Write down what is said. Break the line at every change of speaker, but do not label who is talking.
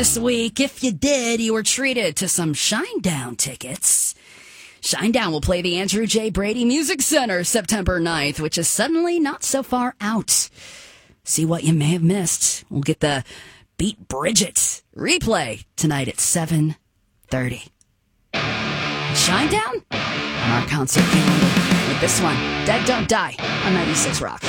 This week, if you did, you were treated to some Shinedown tickets. Shinedown will play the Andrew J. Brady Music Center September 9th, which is suddenly not so far out. See what you may have missed. We'll get the Beat Bridget replay tonight at 7:30. Shinedown on our concert calendar with this one, Dead Don't Die on 96 Rock.